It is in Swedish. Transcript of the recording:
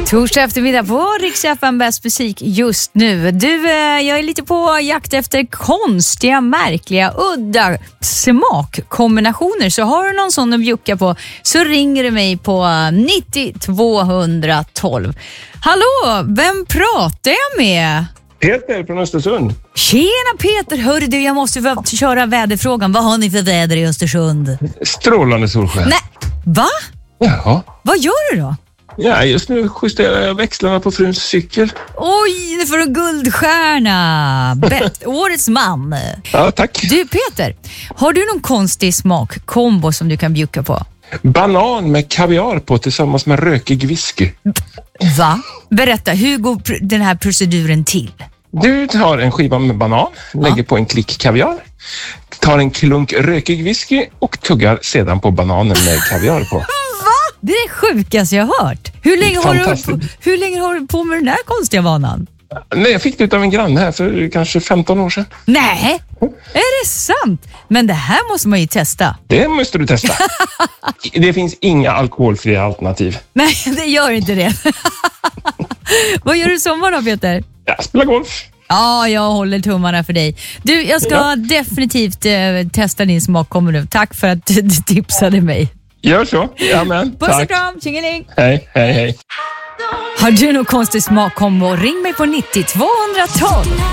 Torsdag eftermiddag på Rix FM Bäst musik just nu. Du, jag är lite på jakt efter konstiga, märkliga, udda smakkombinationer. Så har du någon sån att bjucka på så ringer du mig på 90 212. Hallå, vem pratar jag med? Peter från Östersund. Tjena Peter, hörru du, jag måste köra väderfrågan. Vad har ni för väder i Östersund? Strålande solsken. Nej, va? Ja. Vad gör du då? Ja, just nu justerar jag växlarna på fruns cykel. Oj, nu får du guldstjärna. Årets man. Ja, tack. Du Peter, har du någon konstig smakkombo som du kan bjucka på? Banan med kaviar på tillsammans med rökig whisky. Va? Berätta, hur går den här proceduren till? Du tar en skiva med banan, lägger på en klick kaviar, tar en klunk rökig whisky och tuggar sedan på bananen med kaviar på. Det är det sjukaste jag har hört. Hur länge har du på med den här konstiga vanan? Nej, jag fick det av en granne här för kanske 15 år sedan. Nej, är det sant? Men det här måste man ju testa. Det måste du testa. Det finns inga alkoholfria alternativ. Nej, det gör inte det. Vad gör du i sommar då, Peter? Jag spelar golf. Ja, jag håller tummarna för dig. Du, jag ska definitivt testa din smakkombo nu. Tack för att du tipsade mig. Gör så. Jamen, puss och kram, tjingeling. Hej, hej, hej. Har du någon konstig smakkombo? Ring mig på 90 212.